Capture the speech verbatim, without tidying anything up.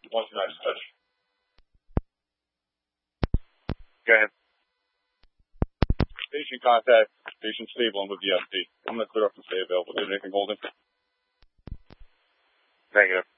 One two nine, touch. Go ahead. Patient contact. Patient stable and with the S D. I'm going to clear up and stay available. Did anything holding? Negative.